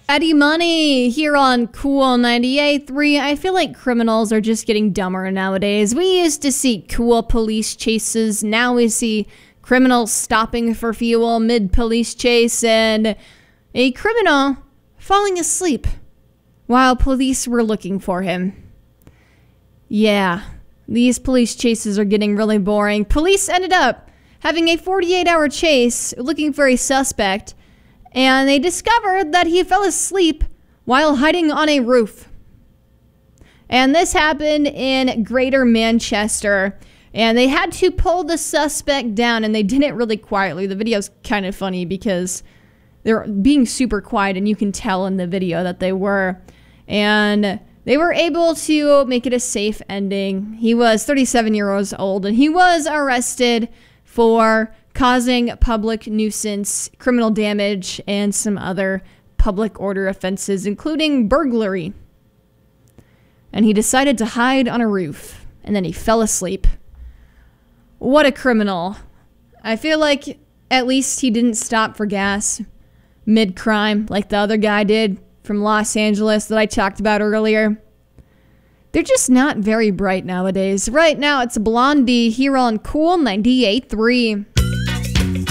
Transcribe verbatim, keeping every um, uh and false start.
Eddie Money here on Cool ninety-eight point three. I feel like criminals are just getting dumber nowadays. We used to see cool police chases. Now we see criminals stopping for fuel mid-police chase and a criminal falling asleep while police were looking for him. Yeah, these police chases are getting really boring. Police ended up having a forty-eight hour chase looking for a suspect, and they discovered that he fell asleep while hiding on a roof. And this happened in Greater Manchester, and they had to pull the suspect down, and they did it really quietly. The video's kind of funny because they're being super quiet, and you can tell in the video that they were. And they were able to make it a safe ending. He was thirty-seven years old, and he was arrested for causing public nuisance, criminal damage, and some other public order offenses, including burglary. And he decided to hide on a roof, and then he fell asleep. What a criminal. I feel like at least he didn't stop for gas mid-crime like the other guy did from Los Angeles that I talked about earlier. They're just not very bright nowadays. Right now, it's Blondie here on Cool ninety-eight point three.